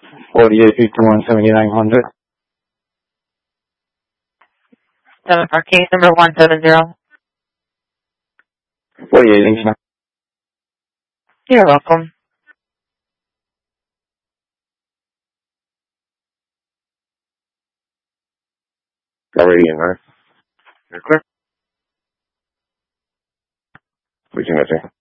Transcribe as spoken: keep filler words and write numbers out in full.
forty-eight fifty-one seventy-nine hundred. Seven for case number one seven zero. forty-eight. You're welcome. Already in, right? You're clear? We can go,